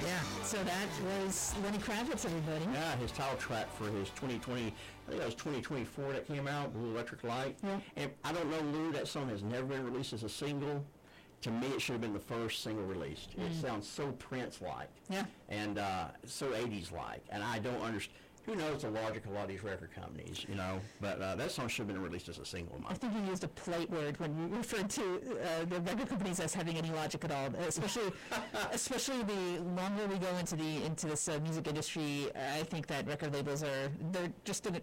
Yeah, so that was Lenny Kravitz, everybody. Yeah, his title track for his 2020, I think that was 2024 that came out, Blue Electric Light. Yeah. And I don't know, Lou, that song has never been released as a single. To me, it should have been the first single released. It sounds so Prince-like. Yeah. And so 80s-like. And I don't understand. Who knows the logic of a lot of these record companies, you know? But that song should have been released as a single. In my I think you used a polite word when you referred to the record companies as having any logic at all. Especially the longer we go into this music industry, I think that record labels they're just a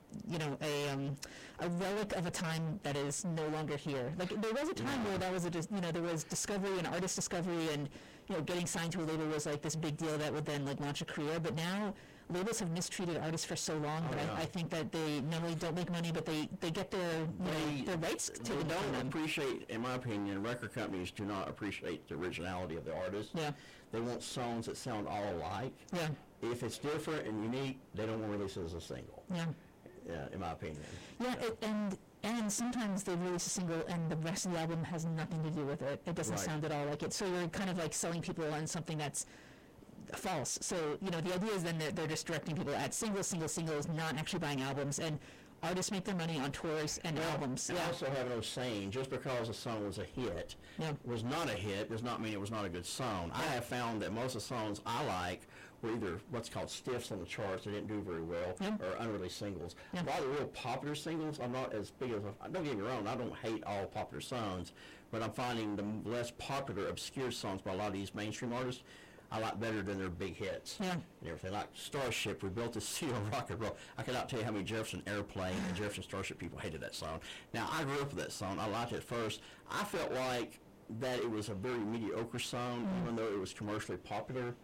relic of a time that is no longer here. Like there was a time where that was there was discovery and artist discovery, and getting signed to a label was like this big deal that would then like launch a career. But now labels have mistreated artists for so long that I think that they not only don't make money, but they get their rights taken from them. They don't appreciate, in my opinion, record companies do not appreciate the originality of the artist. Yeah. They want songs that sound all alike. Yeah. If it's different and unique, they don't want to release it as a single. Yeah. Yeah, in my opinion. Yeah, and sometimes they release a single and the rest of the album has nothing to do with it. It doesn't sound at all like it. So you're kind of like selling people on something that's false. So, the idea is then they're just directing people at singles, not actually buying albums. And artists make their money on tours and albums. And I also have no saying, just because a song was a hit, was not a hit, does not mean it was not a good song. I have found that most of the songs I like were either what's called stiffs on the charts, they didn't do very well, or unreleased singles. A lot of the real popular singles, I'm not as big as, don't get me wrong, I don't hate all popular songs, but I'm finding the less popular, obscure songs by a lot of these mainstream artists, I like better than their big hits and everything. Like Starship, we built this city on rock and roll. I cannot tell you how many Jefferson Airplane and Jefferson Starship people hated that song. Now, I grew up with that song. I liked it first. I felt like that it was a very mediocre song, even though it was commercially popular.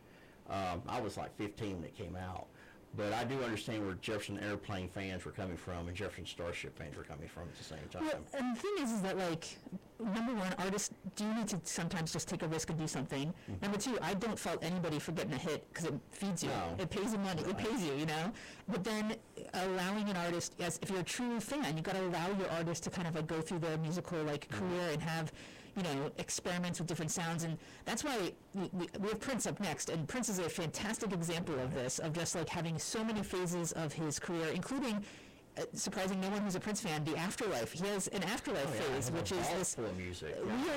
I was like 15 when it came out. But I do understand where Jefferson Airplane fans were coming from and Jefferson Starship fans were coming from at the same time. Well, and the thing is that, like, number one, artists do need to sometimes just take a risk and do something. Number two, I don't fault anybody for getting a hit because it feeds you. No. It pays you money. It pays you, But then allowing an artist, if you're a true fan, you've got to allow your artist to kind of like go through their musical career and have experiments with different sounds. And that's why we have Prince up next. And Prince is a fantastic example of this, of just like having so many phases of his career, including, surprising no one who's a Prince fan, the Afterlife. He has an Afterlife phase, which is this full of music.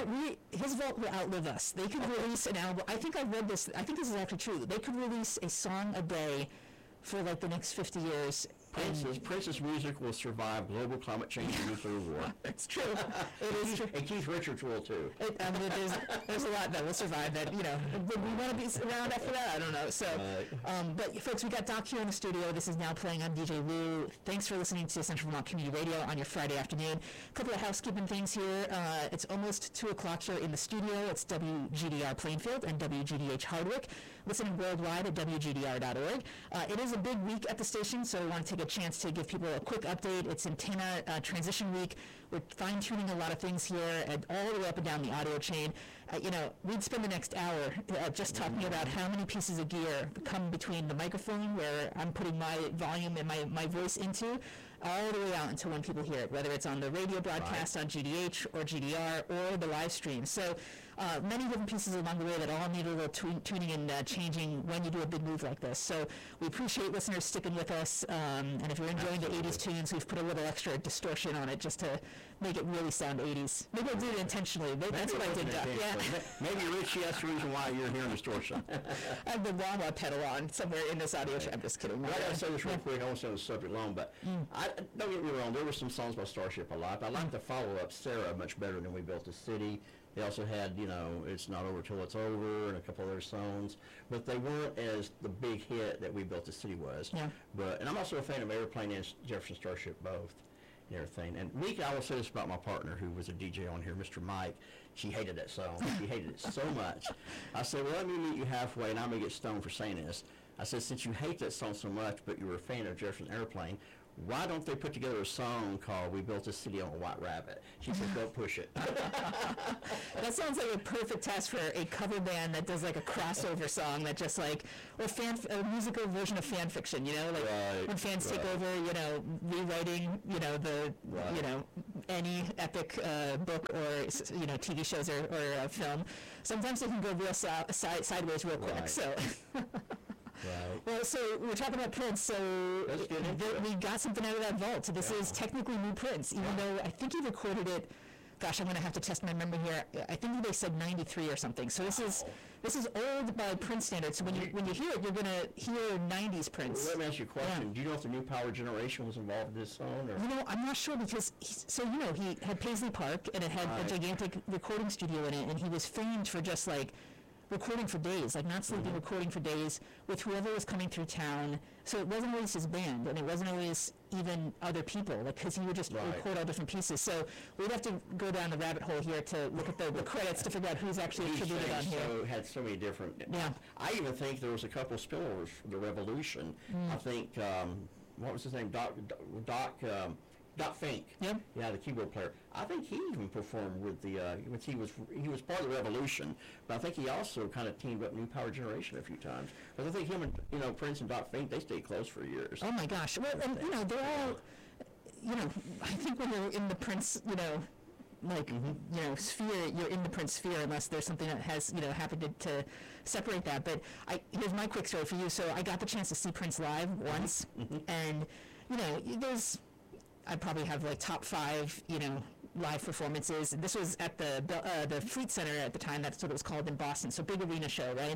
His vault will outlive us. They could release an album. I think I've read this. I think this is actually true. They could release a song a day for like the next 50 years. Prince's music will survive global climate change and nuclear war. It's true. It is true. And Keith Richards will too. There's a lot that will survive that, Would we want to be around after that? I don't know. So, but folks, we got Doc here in the studio. This is now playing on DJ Lou. Thanks for listening to Central Vermont Community Radio on your Friday afternoon. A couple of housekeeping things here. It's almost 2 o'clock here in the studio. It's WGDR Plainfield and WGDH Hardwick. Listening worldwide at WGDR.org. It is a big week at the station, so I want to take a chance to give people a quick update. It's antenna transition week. We're fine-tuning a lot of things here, and all the way up and down the audio chain. We'd spend the next hour just talking about how many pieces of gear come between the microphone, where I'm putting my volume and my voice into, all the way out until when people hear it, whether it's on the radio broadcast on GDH or GDR or the live stream. So many different pieces along the way that all need a little tuning and changing when you do a big move like this. So we appreciate listeners sticking with us. And if you're enjoying the 80s tunes, we've put a little extra distortion on it just to make it really sound 80s. Maybe I did it intentionally. That's what I did, Doc. Maybe, Richie, that's the reason why you're hearing distortion. I have the Wah-Wah pedal on somewhere in this audio track. I'm just kidding. I got to say this real quick. I won't say the subject long, but don't get me wrong. There were some songs by Starship I liked. I liked the follow-up, Sarah, much better than We Built a City. They also had, It's Not Over Till It's Over and a couple other songs, but they weren't as the big hit that We Built a City was. Yeah. And I'm also a fan of Airplane and Jefferson Starship both and everything. And Mika, I will say this about my partner who was a DJ on here, Mr. Mike. She hated that song. She hated it so much. I said, well, let me meet you halfway, and I'm going to get stoned for saying this. I said, since you hate that song so much, but you were a fan of Jefferson Airplane, why don't they put together a song called We Built a City on a White Rabbit? She said, don't push it. That sounds like a perfect test for a cover band that does like a crossover song that just like, or a musical version of fan fiction, when fans take over, rewriting, any epic book or TV shows or film, sometimes they can go real sideways real quick. Right. So. Right. Well, so we're talking about Prince, so we got something out of that vault. So this is technically new Prince, even though I think he recorded it, gosh, I'm going to have to test my memory here. I think they said 93 or something. So this is old by Prince standards. So when you hear it, you're going to hear 90s Prince. Well, let me ask you a question. Do you know if the New Power Generation was involved in this song? Or? I'm not sure because, he had Paisley Park, and it had a gigantic recording studio in it, and he was famed for just, recording for days, not sleeping, recording for days with whoever was coming through town. So it wasn't always his band, and it wasn't always even other people, because he would just record all different pieces. So we'd have to go down the rabbit hole here to look at the credits to figure out who's actually attributed on here. Had so many different. Yeah. I even think there was a couple of spillovers from the Revolution. I think what was his name? Doc Fink. Yep. Yeah, the keyboard player. I think he even performed with the he was part of the Revolution, but I think he also kind of teamed up New Power Generation a few times. But I think him and Prince and Doc Fink, they stayed close for years. Oh my gosh. Well, and they're all I think when you're in the Prince, sphere, you're in the Prince sphere unless there's something that has, happened to separate that. But here's my quick story for you. So I got the chance to see Prince live once, and there's I probably have top 5, live performances. This was at the Fleet Center at the time. That's what it was called in Boston. So big arena show, right?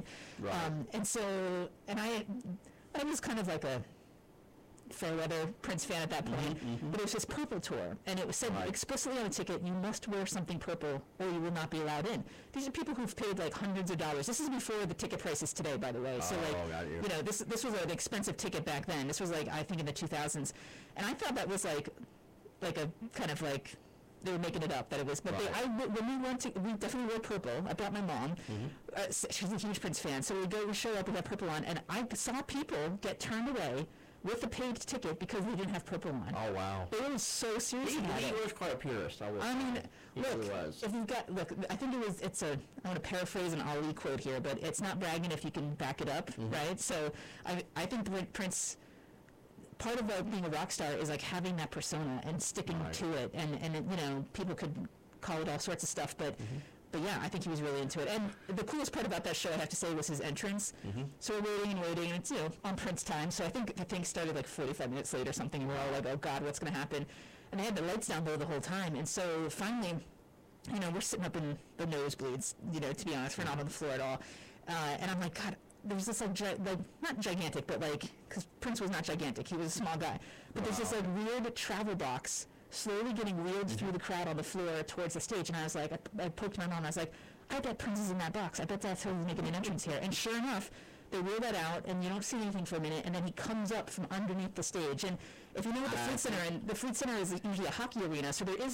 And I was kind of like a fair weather Prince fan at that point, but it was his Purple tour, and it was said explicitly on the ticket, you must wear something purple or you will not be allowed in. These are people who've paid hundreds of dollars. This is before the ticket prices today, by the way. So this was an expensive ticket back then. This was I think in the 2000s, and I thought that was like a kind of they were making it up that it was, but when we went to, we definitely wore purple. I brought my mom. She's a huge Prince fan, so we show up with that purple on, and I saw people get turned away with a paid ticket because they didn't have purple on. Oh, wow. They were so serious about it. He was quite a purist. I mean, if you've got, I think I want to paraphrase an Ali quote here, but it's not bragging if you can back it up, right? So I think Prince, part of being a rock star is having that persona and sticking to it, and people could call it all sorts of stuff, but yeah, I think he was really into it. And the coolest part about that show, I have to say, was his entrance. So we're waiting, and it's, on Prince time. So I think started 45 minutes late or something, and we're all oh God, what's going to happen? And they had the lights down low the whole time. And so finally, we're sitting up in the nosebleeds, to be honest, we're not on the floor at all. And I'm God, there's this not gigantic, but because Prince was not gigantic, he was a small guy. But there's this weird travel box slowly getting wheeled through the crowd on the floor towards the stage, and I was I poked my mom, I was I bet Prince is in that box. I bet that's how he's making an entrance here. And sure enough, they wheel that out, and you don't see anything for a minute, and then he comes up from underneath the stage. And if you know what the Fleet Center is usually a hockey arena, so there's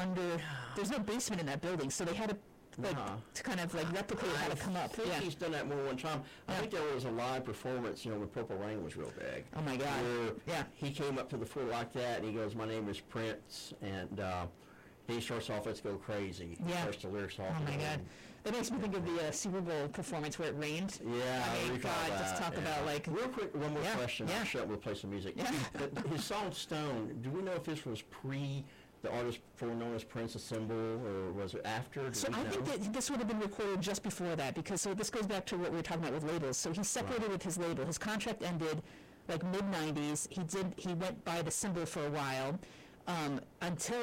no basement in that building, so they had to to kind of replicate how to come up. I think he's done that more one time. I think there was a live performance, when Purple Rain was real big. Oh my God. Where he came up to the floor like that, and he goes, "My name is Prince," and he starts off, "Let's go crazy." Starts the lyrics off. Oh my God. That makes me think of the Super Bowl performance where it rained. Yeah, I mean, God, just talk about Real quick, one more question. We'll play some music. His song "Stone," do we know if this was pre the artist known as Prince Assemble, or was it after? So I think that this would have been recorded just before that, because this goes back to what we were talking about with labels. So he separated with his label. His contract ended mid-90s. He went by the Symbol for a while, until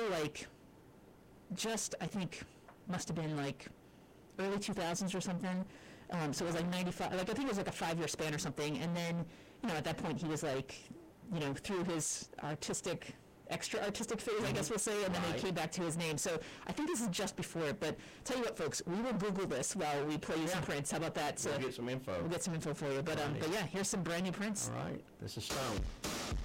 just I think must have been early 2000s or something. So it was 95. I think it was a 5-year span or something. And then at that point he was through his extra artistic phase, I guess we'll say, and then he came back to his name. So I think this is just before it, but tell you what, folks, we will Google this while we play you some Prince. How about that? We'll get some info. We'll get some info for you. But yeah, here's some brand new Prince. All right. This is Stone.